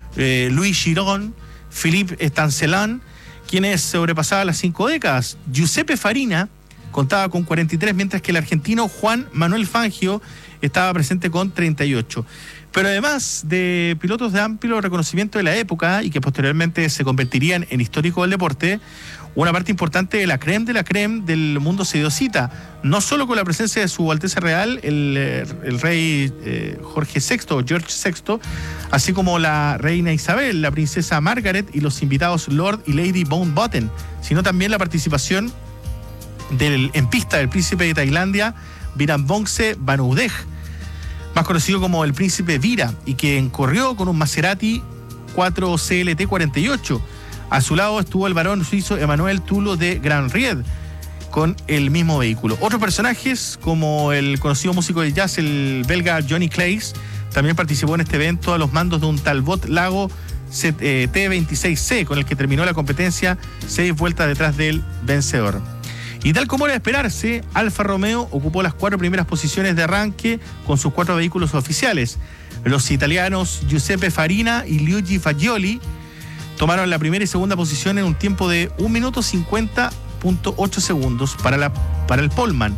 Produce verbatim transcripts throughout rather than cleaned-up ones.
eh, Louis Chiron, Philippe Stancelin, quienes sobrepasaban las cinco décadas. Giuseppe Farina contaba con cuarenta y tres, mientras que el argentino Juan Manuel Fangio estaba presente con treinta y ocho. Pero además de pilotos de amplio reconocimiento de la época y que posteriormente se convertirían en históricos del deporte, una parte importante de la crème de la crème del mundo se dio cita, no solo con la presencia de su Alteza Real, el, el rey eh, Jorge sexto, George sexto, así como la reina Isabel, la princesa Margaret y los invitados Lord y Lady Mountbatten, sino también la participación del, en pista del príncipe de Tailandia, Virabongse Vanudej, más conocido como el príncipe Vira, y que corrió con un Maserati cuatro C L T cuarenta y ocho. A su lado estuvo el varón suizo Emmanuel Tulo de Grand Ried con el mismo vehículo. Otros personajes, como el conocido músico de jazz, el belga Johnny Claes, también participó en este evento a los mandos de un Talbot Lago T veintiséis C, con el que terminó la competencia seis vueltas detrás del vencedor. Y tal como era de esperarse, Alfa Romeo ocupó las cuatro primeras posiciones de arranque con sus cuatro vehículos oficiales. Los italianos Giuseppe Farina y Luigi Fagioli tomaron la primera y segunda posición en un tiempo de un minuto cincuenta punto ocho segundos para, la, para el poleman.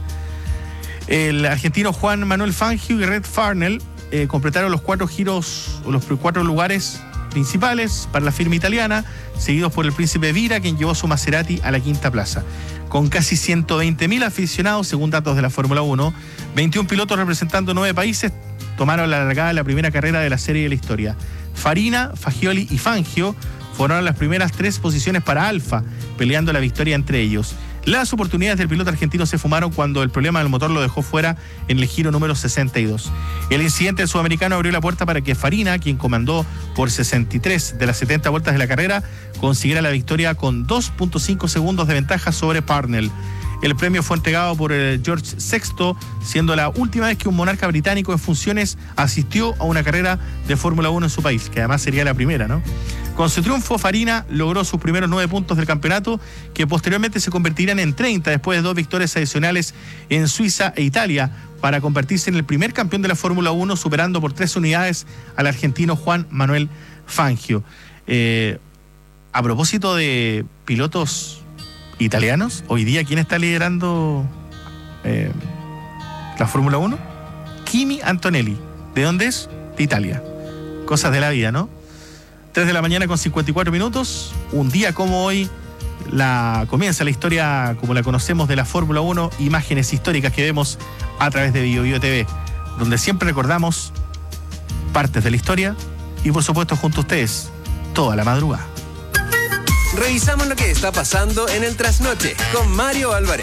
El argentino Juan Manuel Fangio y Red Farnell eh, completaron los cuatro giros, o los cuatro lugares principales para la firma italiana, seguidos por el príncipe Vira, quien llevó su Maserati a la quinta plaza. Con casi ciento veinte mil aficionados, según datos de la Fórmula uno, veintiún pilotos representando nueve países tomaron la largada de la primera carrera de la serie de la historia. Farina, Fagioli y Fangio fueron las primeras tres posiciones para Alfa, peleando la victoria entre ellos. Las oportunidades del piloto argentino se fumaron cuando el problema del motor lo dejó fuera en el giro número sesenta y dos. El incidente del sudamericano abrió la puerta para que Farina, quien comandó por sesenta y tres de las setenta vueltas de la carrera, consiguiera la victoria con dos punto cinco segundos de ventaja sobre Parnell. El premio fue entregado por el George sexto, siendo la última vez que un monarca británico en funciones asistió a una carrera de Fórmula uno en su país, que además sería la primera, ¿no? Con su triunfo, Farina logró sus primeros nueve puntos del campeonato, que posteriormente se convertirían en treinta después de dos victorias adicionales en Suiza e Italia, para convertirse en el primer campeón de la Fórmula uno, superando por tres unidades al argentino Juan Manuel Fangio. Eh, a propósito de pilotos italianos, hoy día, ¿quién está liderando eh, la Fórmula uno? Kimi Antonelli. ¿De dónde es? De Italia. Cosas de la vida, ¿no? tres de la mañana con cincuenta y cuatro minutos. Un día como hoy la, comienza la historia como la conocemos de la Fórmula uno, imágenes históricas que vemos a través de Bio Bio T V, donde siempre recordamos partes de la historia y por supuesto junto a ustedes toda la madrugada. Revisamos lo que está pasando en el trasnoche con Mario Álvarez.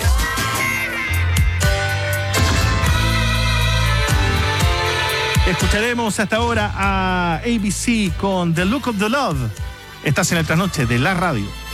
Escucharemos hasta ahora a A B C con The Look of the Love. Estás en el trasnoche de la radio.